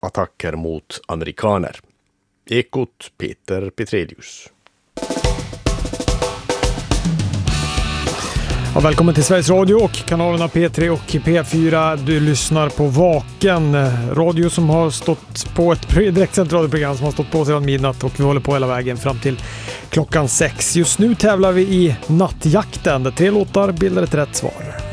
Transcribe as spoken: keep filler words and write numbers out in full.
attacker mot amerikaner. Ekot Peter Petrelius. Ja, välkommen till Sveriges Radio och kanalerna P tre och P fyra. Du lyssnar på Vaken, radio som har stått på ett direktsänt radioprogram som har stått på sedan midnatt och vi håller på hela vägen fram till klockan sex. Just nu tävlar vi i nattjakten där tre låtar bildar ett rätt svar.